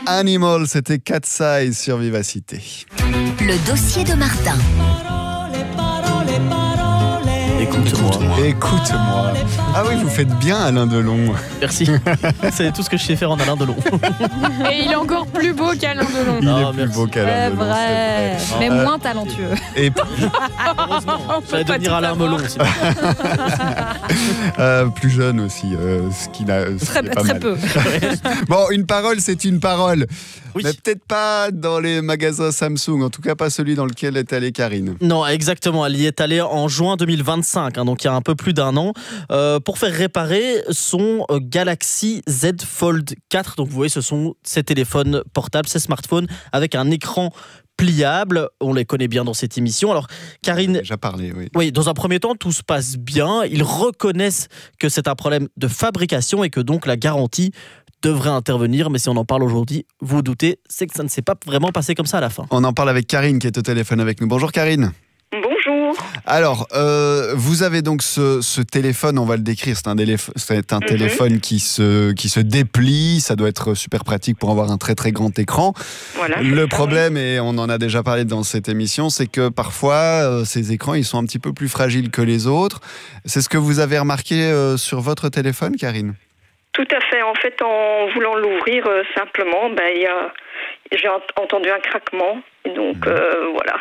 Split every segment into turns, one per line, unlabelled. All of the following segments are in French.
Animal, c'était Cat Size sur Vivacité.
Le dossier de Martin.
Écoute-moi. Ah oui, vous faites bien Alain Delon.
Merci. C'est tout ce que je sais faire en Alain Delon.
Et il est encore plus beau qu'Alain Delon.
Il
Non,
est plus
merci.
beau qu'Alain
C'est
Delon.
vrai.
c'est
Mais moins talentueux.
Et
Heureusement. J'allais
pas
devenir
tout
Alain
avoir.
Melon aussi.
plus jeune aussi, ce qui
Très,
est pas
très
mal.
peu.
Bon, une parole, c'est une parole.
Oui.
Mais peut-être pas dans les magasins Samsung, en tout cas pas celui dans lequel est allée Karine.
Non, exactement. Elle y est allée en juin 2025, donc il y a un peu plus d'un an, pour faire réparer son Galaxy Z Fold 4. Donc vous voyez, ce sont ces téléphones portables, ces smartphones avec un écran pliable. On les connaît bien dans cette émission. Alors, Karine,
Déjà parlé, oui.
oui, dans un premier temps, tout se passe bien. Ils reconnaissent que c'est un problème de fabrication et que donc la garantie devrait intervenir. Mais si on en parle aujourd'hui, vous vous doutez, c'est que ça ne s'est pas vraiment passé comme ça à la fin.
On en parle avec Karine qui est au téléphone avec nous. Bonjour Karine.
Bonjour.
Alors, vous avez donc ce téléphone, on va le décrire, c'est un téléphone qui se déplie, ça doit être super pratique pour avoir un très très grand écran.
Voilà.
Le problème, et on en a déjà parlé dans cette émission, c'est que parfois, ces écrans, ils sont un petit peu plus fragiles que les autres. C'est ce que vous avez remarqué sur votre téléphone, Karine ?
Tout à fait. En fait, en voulant l'ouvrir simplement, j'ai entendu un craquement. Et donc, voilà.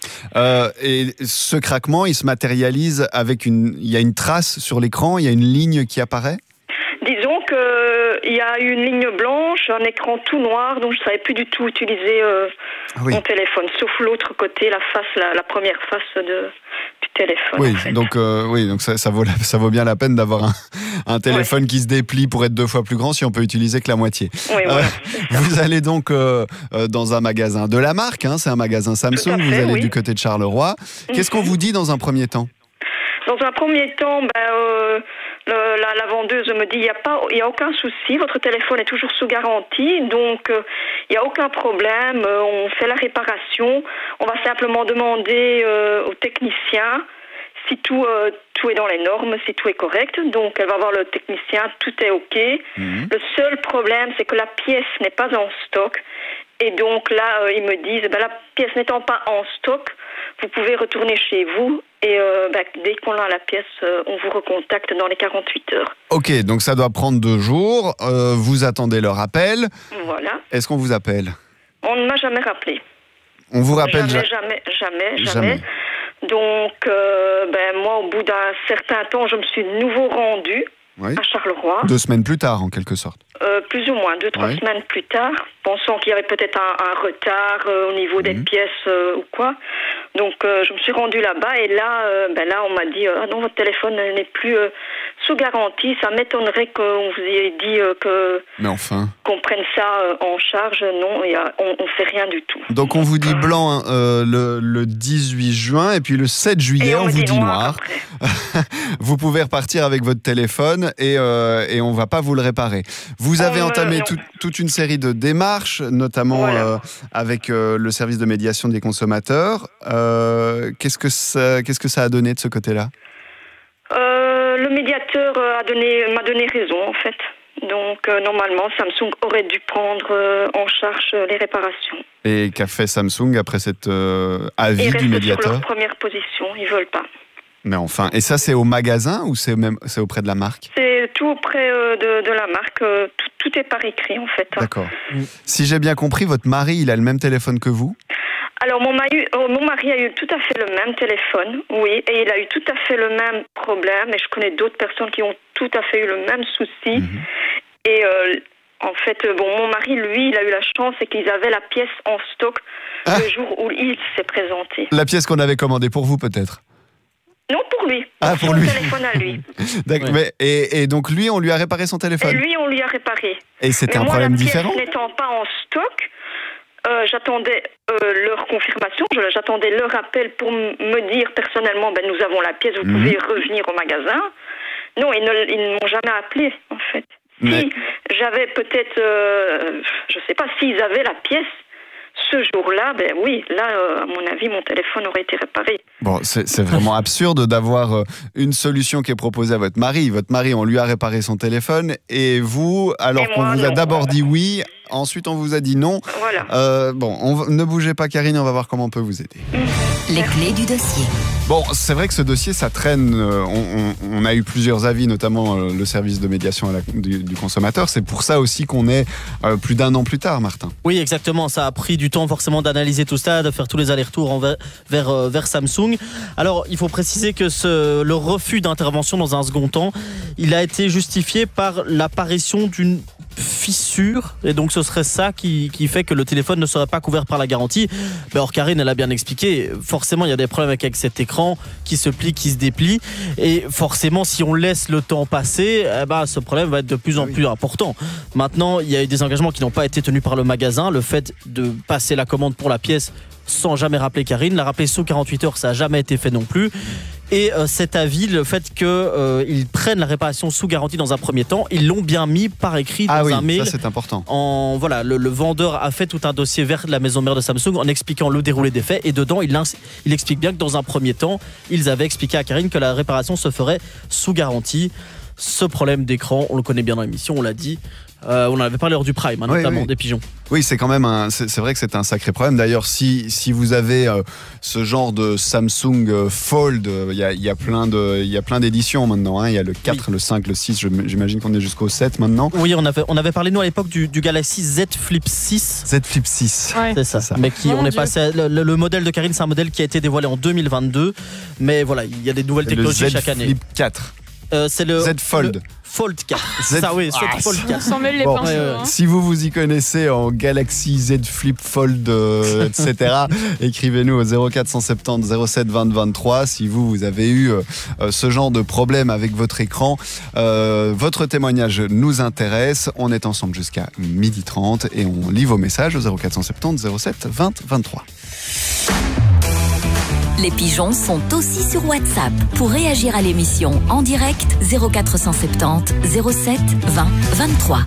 Et ce craquement, il se matérialise avec il y a une trace sur l'écran, il y a une ligne qui apparaît ?
Disons qu'il y a une ligne blanche, un écran tout noir, donc je ne savais plus du tout utiliser
Oui.
mon téléphone, sauf l'autre côté, la première face du téléphone.
Oui,
en fait.
donc ça vaut bien la peine d'avoir un téléphone qui se déplie pour être 2 fois plus grand si on peut utiliser que la moitié.
Oui, voilà.
Vous allez donc dans un magasin de la marque, c'est un magasin Samsung,
Tout à fait,
vous allez
oui.
du côté de Charleroi. Qu'est-ce qu'on vous dit dans un premier temps ?
Dans un premier temps, la vendeuse me dit il y a aucun souci, votre téléphone est toujours sous garantie, donc il n'y a aucun problème, on fait la réparation, on va simplement demander au technicien si tout est dans les normes, si tout est correct. Donc elle va voir le technicien, tout est OK. Le seul problème, c'est que la pièce n'est pas en stock. Et donc là, ils me disent, la pièce n'étant pas en stock, vous pouvez retourner chez vous et dès qu'on a la pièce, on vous recontacte dans les 48 heures.
Ok, donc ça doit prendre 2 jours, vous attendez leur appel.
Voilà.
Est-ce qu'on vous appelle ?
On ne m'a jamais rappelé.
On vous rappelle
Jamais. Donc, moi, au bout d'un certain temps, je me suis de nouveau rendue
Oui.
à Charleroi.
2 semaines plus tard, en quelque sorte.
Plus ou moins, 2-3
Oui.
semaines plus tard, pensant qu'il y avait peut-être un retard au niveau des pièces ou quoi. Donc, je me suis rendue là-bas et là, on m'a dit non, votre téléphone n'est plus sous garantie. Ça m'étonnerait qu'on vous ait dit
Mais enfin.
qu'on prenne ça en charge. Non, on fait rien du tout.
Donc on vous dit blanc le 18 juin et puis le 7 juillet,
Et
on
me
vous dit noir.
après.
Vous pouvez repartir avec votre téléphone et on va pas vous le réparer. Vous avez entamé toute une série de démarches, notamment
Voilà.
avec le service de médiation des consommateurs. Qu'est-ce que ça a donné de ce côté-là ?
Le médiateur m'a donné raison, en fait. Donc, normalement, Samsung aurait dû prendre en charge les réparations.
Et qu'a fait Samsung après cet avis
Ils
du
restent sur
médiateur ?
leur première position, ils veulent pas.
Mais enfin, et ça c'est au magasin ou c'est auprès de la marque ?
C'est tout auprès de la marque, tout est par écrit, en fait.
D'accord. Si j'ai bien compris, votre mari, il a le même téléphone que vous ?
Alors, mon mari a eu tout à fait le même téléphone, oui, et il a eu tout à fait le même problème, et je connais d'autres personnes qui ont tout à fait eu le même souci. Et en fait, mon mari, lui, il a eu la chance, c'est qu'ils avaient la pièce en stock le jour où il s'est présenté.
La pièce qu'on avait commandée pour vous, peut-être ?
Non, pour lui.
Ah, pour
son
lui.
téléphone à lui.
D'accord.
Ouais.
Mais, et donc lui, on lui a réparé son
Et
téléphone.
lui, on lui a réparé.
Et c'était
Mais
un
moi,
problème
la pièce
différent ?
n'étant pas en stock, j'attendais leur confirmation, j'attendais leur appel pour me dire personnellement, nous avons la pièce, vous pouvez revenir au magasin. Non, ils ne m'ont jamais appelé, en fait.
Mais-
Si j'avais peut-être, je sais pas, s'ils avaient la pièce ce jour-là, oui, là, à mon avis, mon téléphone aurait été réparé.
Bon, c'est vraiment absurde d'avoir une solution qui est proposée à votre mari. Votre mari, on lui a réparé son téléphone et vous, alors
Et
qu'on
moi,
vous a
non.
d'abord dit oui, Ensuite, on vous a dit non.
Voilà.
Ne bougez pas, Karine, on va voir comment on peut vous aider.
Les clés du dossier.
Bon, c'est vrai que ce dossier, ça traîne. On a eu plusieurs avis, notamment le service de médiation du consommateur. C'est pour ça aussi qu'on est plus d'1 an plus tard, Martin.
Oui, exactement. Ça a pris du temps forcément d'analyser tout ça, de faire tous les allers-retours vers Samsung. Alors, il faut préciser que le refus d'intervention dans un second temps, il a été justifié par l'apparition d'une fissure, et donc ce serait ça qui fait que le téléphone ne serait pas couvert par la garantie. Mais or, Karine, elle a bien expliqué, forcément il y a des problèmes avec cet écran qui se plie, qui se déplie, et forcément si on laisse le temps passer, ce problème va être de plus en plus important. Maintenant, il y a eu des engagements qui n'ont pas été tenus par le magasin, le fait de passer la commande pour la pièce sans jamais rappeler Karine, la rappeler sous 48 heures, ça n'a jamais été fait non plus. Et cet avis, le fait qu'ils prennent la réparation sous garantie dans un premier temps, ils l'ont bien mis par écrit dans un mail.
Ça c'est important.
Le vendeur a fait tout un dossier vers la maison mère de Samsung en expliquant le déroulé des faits, et dedans il explique bien que dans un premier temps, ils avaient expliqué à Karine que la réparation se ferait sous garantie. Ce problème d'écran, on le connaît bien dans l'émission, on l'a dit. On en avait parlé lors du Prime, notamment des pigeons.
Oui, c'est quand même c'est vrai que c'est un sacré problème. D'ailleurs, si vous avez ce genre de Samsung Fold, il y a plein d'éditions maintenant. Il y a le 4, le 5, le 6. J'imagine qu'on est jusqu'au 7 maintenant.
Oui, on avait parlé nous à l'époque du Galaxy Z Flip 6.
Z Flip 6.
Ouais.
C'est ça. Mais on est passé. Le modèle de Karine, c'est un modèle qui a été dévoilé en 2022. Mais voilà, il y a des nouvelles technologies chaque année.
Le Z Flip 4.
C'est le
Z Fold.
Fold 4. Ça, oui, Z Fold 4.
On s'en mêle les pinceaux.
Si vous y connaissez en Galaxy Z Flip Fold, etc., écrivez-nous au 0470 07 20 23 si vous avez eu ce genre de problème avec votre écran. Votre témoignage nous intéresse. On est ensemble jusqu'à 12h30 et on lit vos messages au 0470 07 20 23.
Les pigeons sont aussi sur WhatsApp. Pour réagir à l'émission en direct, 0470 07 20 23.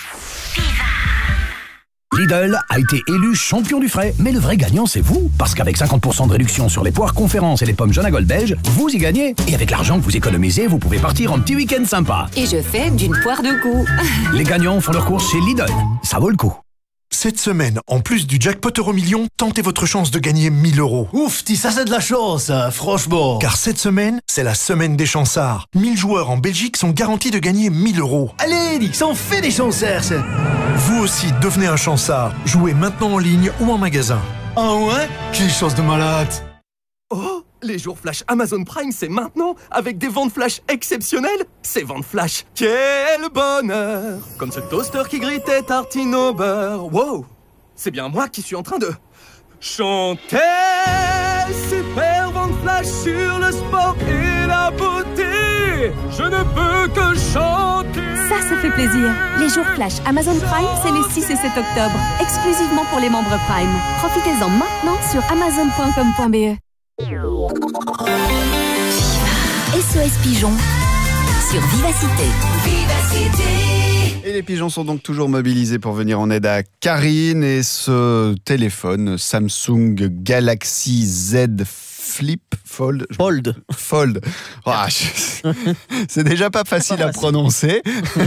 Lidl a été élu champion du frais, mais le vrai gagnant c'est vous, parce qu'avec 50% de réduction sur les poires conférences et les pommes jaune à gold belge, vous y gagnez. Et avec l'argent que vous économisez, vous pouvez partir en petit week-end sympa.
Et je fais d'une poire de goût.
Les gagnants font leurs courses chez Lidl, ça vaut le coup.
Cette semaine, en plus du jackpot Euro-Million, tentez votre chance de gagner 1 000 €.
Ouf, ça c'est de la chance, franchement.
Car cette semaine, c'est la semaine des chansards. 1000 joueurs en Belgique sont garantis de gagner 1 000 €.
Allez, ça en fait des chansards, ça.
Vous aussi, devenez un chansard. Jouez maintenant en ligne ou en magasin.
Ah ouais? Quelle chance de malade.
Oh, les jours flash Amazon Prime, c'est maintenant, avec des ventes flash exceptionnelles. Ces ventes flash, quel bonheur! Comme ce toaster qui gritait tartine au beurre. Wow, c'est bien moi qui suis en train de chanter. Super vente flash sur le sport et la beauté. Je ne peux que chanter.
Ça fait plaisir. Les jours flash Amazon Prime, c'est les 6 et 7 octobre. Exclusivement pour les membres Prime. Profitez-en maintenant sur amazon.com.be.
SOS Pigeon sur Vivacité.
Et les pigeons sont donc toujours mobilisés pour venir en aide à Karine. Et ce téléphone Samsung Galaxy Z Flip Fold. C'est déjà pas facile à prononcer.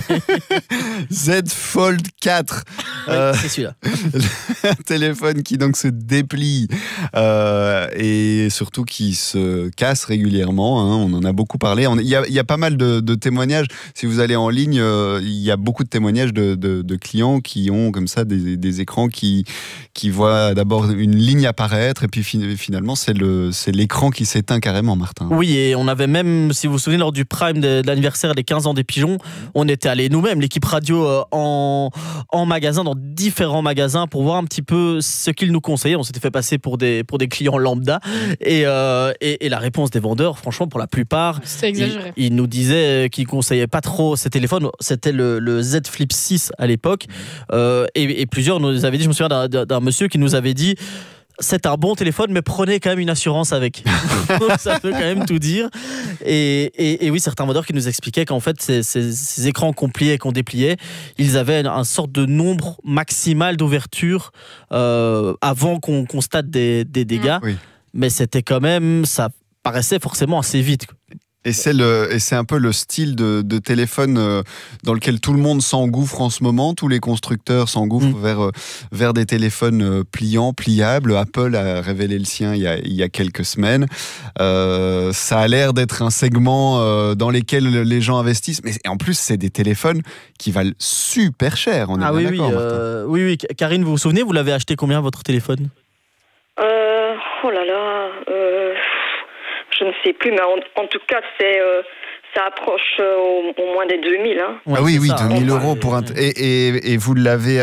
Z Fold 4.
C'est celui-là.
Un téléphone qui donc se déplie et surtout qui se casse régulièrement. On en a beaucoup parlé. Il y a pas mal de témoignages. Si vous allez en ligne, il y a beaucoup de témoignages de clients qui ont comme ça des écrans qui voient d'abord une ligne apparaître et puis finalement c'est l'écran qui s'éteint carrément, Martin.
Oui, et on avait même, si vous vous souvenez, lors du Prime de l'anniversaire des 15 ans des pigeons, on était allés nous-mêmes, l'équipe radio, en magasin, dans différents magasins, pour voir un petit peu ce qu'ils nous conseillaient. On s'était fait passer pour des clients lambda. Et la réponse des vendeurs, franchement, pour la plupart,
c'était exagéré.
Ils nous disaient qu'ils ne conseillaient pas trop ces téléphones. C'était le Z Flip 6 à l'époque. Et plusieurs nous avaient dit, je me souviens d'un monsieur qui nous avait dit: c'est un bon téléphone, mais prenez quand même une assurance avec. Ça peut quand même tout dire. Et oui, certains vendeurs qui nous expliquaient qu'en fait, ces écrans qu'on pliait et qu'on dépliait, ils avaient un sorte de nombre maximal d'ouverture avant qu'on constate des dégâts.
Oui.
Mais c'était quand même, ça paraissait forcément assez vite.
Et c'est un peu le style de téléphone dans lequel tout le monde s'engouffre en ce moment. Tous les constructeurs s'engouffrent vers des téléphones pliants, pliables. Apple a révélé le sien il y a quelques semaines. Ça a l'air d'être un segment dans lequel les gens investissent. Mais en plus, c'est des téléphones qui valent super cher. On est bien d'accord, Martin.
Oui. Karine, vous vous souvenez, vous l'avez acheté combien votre téléphone ?
Oh là là, je ne sais plus, mais en tout cas, ça approche au moins des 2000. Hein.
Ah oui, 2000 € pour un... Et vous l'avez